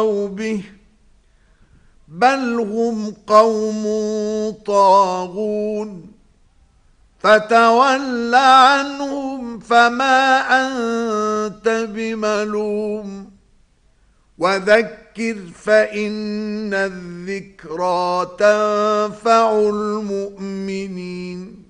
به بل هم قوم طاغون فتول عنهم فما أنت بملوم وذكر فإن الذكرى تنفع المؤمنين